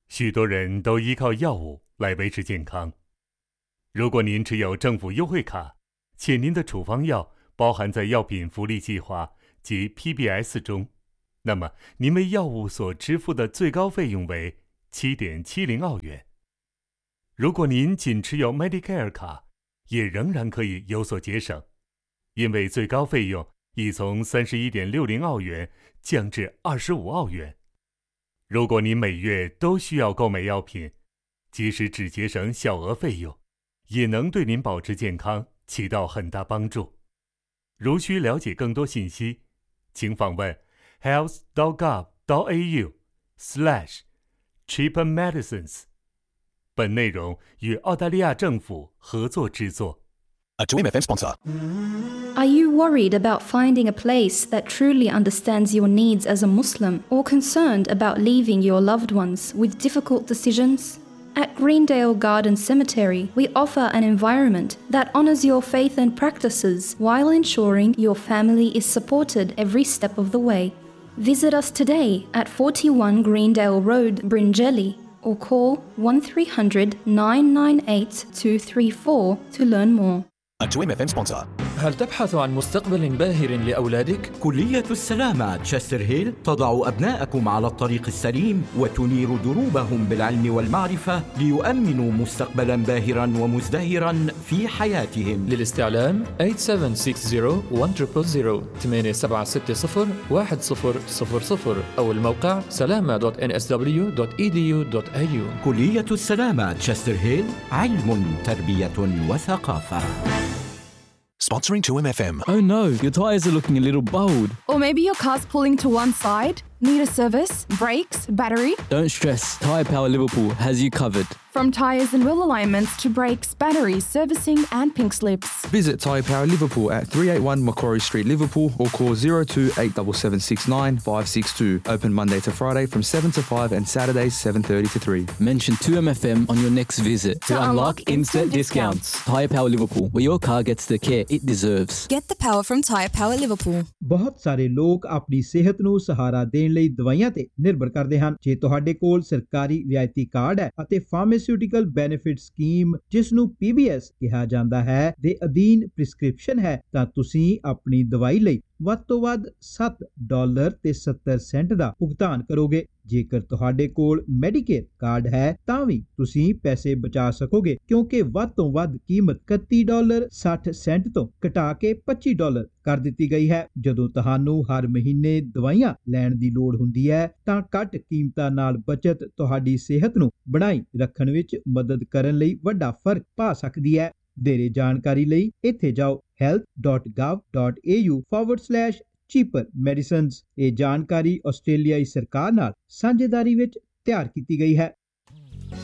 许多人都依靠药物来维持健康。如果您持有政府优惠卡，且您的处方药包含在药品福利计划及 PBS 中，那么您为药物所支付的最高费用为 7.70 澳元。如果您仅持有 Medicare 卡，也仍然可以有所节省，因为最高费用已从 31.60 澳元降至25澳元。如果您每月都需要购买药品，即使只节省小额费用，也能对您保持健康起到很大帮助。如需了解更多信息，请访问 health.gov.au/cheaper-medicines。本内容与澳大利亚政府合作制作。 A 2MFM sponsor. Are you worried about finding a place that truly understands your needs as a Muslim, or concerned about leaving your loved ones with difficult decisions? At Greendale Garden Cemetery, we offer an environment that honors your faith and practices while ensuring your family is supported every step of the way. Visit us today at 41 Greendale Road, Bringelly, or call 1300 998 234 to learn more. A 2MFM sponsor. هل تبحث عن مستقبل باهر لأولادك؟ كلية السلامة تشستر هيل تضع أبنائكم على الطريق السليم وتنير دروبهم بالعلم والمعرفة ليؤمنوا مستقبلا باهرا ومزدهرا في حياتهم. للاستعلام 8760-1000 8760-1000 أو الموقع salama.nsw.edu.au. كلية السلامة تشستر هيل، علم، تربية وثقافة. Sponsoring 2MFM. Oh no, your tyres are looking a little bald. Or maybe your car's pulling to one side. Need a service, brakes, battery? Don't stress, Tyre Power Liverpool has you covered. From tyres and wheel alignments to brakes, batteries, servicing and pink slips. Visit Tyre Power Liverpool at 381 Macquarie Street, Liverpool, or call 02-87769 562. Open Monday to Friday from 7 to 5 and Saturdays 7:30 to 3. Mention 2MFM on your next visit to unlock instant discounts. Tyre Power Liverpool, where your car gets the care it deserves. Get the power from Tyre Power Liverpool. ਬਹੁਤ ਸਾਰੇ ਲੋਕ ਆਪਣੀ ਸਿਹਤ ਨੂੰ ਸਹਾਰਾ ਦੇਣ ਲਈ ਦਵਾਈਆਂ ਤੇ ਨਿਰਭਰ ਕਰਦੇ ਹਨ। ਜੇ ਤੁਹਾਡੇ ਕੋਲ ਸਰਕਾਰੀ ਰਿਆਇਤੀ ਕਾਰਡ ਹੈ ਅਤੇ ਫਾਰਮਾਸਿਊਟੀਕਲ ਬੈਨੀਫਿਟ ਸਕੀਮ, ਜਿਸ ਨੂੰ PBS ਕਿਹਾ ਜਾਂਦਾ ਹੈ, ਦੇ ਅਧੀਨ ਪ੍ਰਿਸਕ੍ਰਿਪਸ਼ਨ ਹੈ, ਤਾਂ ਤੁਸੀਂ ਆਪਣੀ ਦਵਾਈ ਲਈ ਵੱਧ ਤੋਂ ਵੱਧ $7.70 ਦਾ ਭੁਗਤਾਨ ਕਰੋਗੇ। ਜੇਕਰ ਤੁਹਾਡੇ ਕੋਲ ਮੈਡੀਕੇਅਰ ਕਾਰਡ ਹੈ ਤਾਂ ਵੀ ਤੁਸੀਂ ਪੈਸੇ ਬਚਾ ਸਕੋਗੇ, ਕਿਉਂਕਿ ਵੱਧ ਤੋਂ ਵੱਧ ਕੀਮਤ $31.60 ਤੋਂ ਘਟਾ ਕੇ $25 ਕਰ ਦਿੱਤੀ ਗਈ ਹੈ। ਜਦੋਂ ਤੁਹਾਨੂੰ ਹਰ ਮਹੀਨੇ ਦਵਾਈਆਂ ਲੈਣ ਦੀ ਲੋੜ ਹੁੰਦੀ ਹੈ ਤਾਂ ਘੱਟ ਕੀਮਤਾਂ ਨਾਲ ਬਚਤ ਤੁਹਾਡੀ ਸਿਹਤ ਨੂੰ ਬਣਾਈ ਰੱਖਣ ਵਿੱਚ ਮਦਦ ਕਰਨ ਲਈ ਵੱਡਾ ਫਰਕ ਪਾ ਸਕਦੀ ਹੈ। ਵਧੇਰੇ ਜਾਣਕਾਰੀ ਲਈ ਇੱਥੇ ਜਾਓ health.gov.au/cheaper medicines। ਇਹ ਜਾਣਕਾਰੀ ਆਸਟ੍ਰੇਲੀਆਈ ਸਰਕਾਰ ਨਾਲ ਸਾਂਝੇਦਾਰੀ ਵਿੱਚ ਤਿਆਰ ਕੀਤੀ ਗਈ ਹੈ।